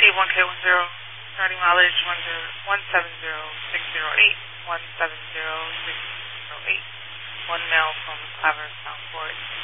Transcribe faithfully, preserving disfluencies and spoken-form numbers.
one K one zero, starting mileage one seven zero six zero eight, one seven zero six zero eight, one male from Clavers, Southport.